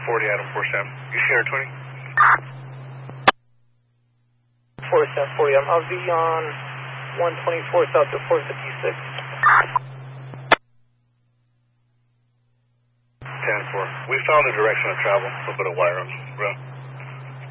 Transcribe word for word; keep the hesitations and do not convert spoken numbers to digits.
forty, Adam, four seven. You Sierra twenty? four seven forty, um, I'll be on one twenty-four south to four fifty-six. ten four. We found a direction of travel, a little bit of wire on the road.